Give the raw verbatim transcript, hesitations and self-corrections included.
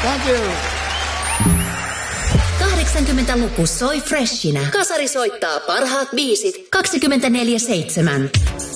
Thank you. kahdeksankymmentäluku soi freshinä. Kasari soittaa parhaat biisit kaksikymmentäneljä seitsemän.